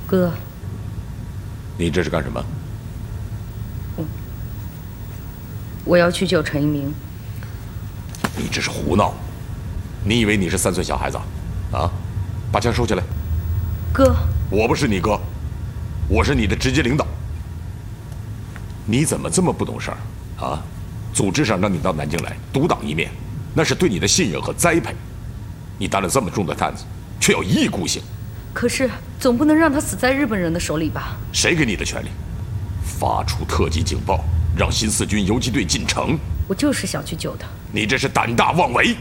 哥， 你这是干什么？ 我要去救陈一鸣。 你这是胡闹！你以为你是3岁小孩子啊？把枪收起来！ 哥， 我不是你哥，我是你的直接领导。你怎么这么不懂事儿啊？组织上让你到南京来独当一面，那是对你的信任和栽培。你担了这么重的担子，却要一意孤行。 可是总不能让他死在日本人的手里吧？ 谁给你的权利？发出特级警报，让新四军游击队进城。 我就是想去救他。 你这是胆大妄为！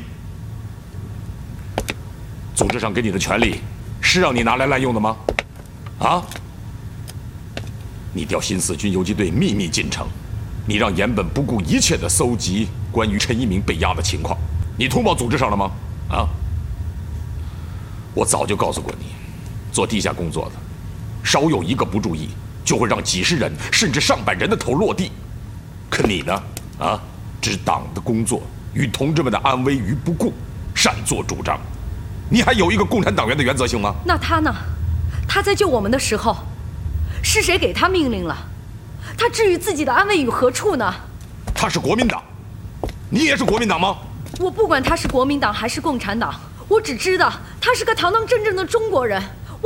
组织上给你的权利，是让你拿来滥用的吗？啊！你调新四军游击队秘密进城，你让岩本不顾一切地搜集关于陈一鸣被押的情况，你通报组织上了吗？啊！我早就告诉过你，做地下工作的，稍有一个不注意，就会让几十人甚至上百人的头落地。可你呢？啊！置党的工作与同志们的安危于不顾，擅作主张，你还有一个共产党员的原则性吗？ 那他呢？他在救我们的时候，是谁给他命令了？他置于自己的安危于何处呢？ 他是国民党，你也是国民党吗？ 我不管他是国民党还是共产党，我只知道他是个堂堂正正的中国人。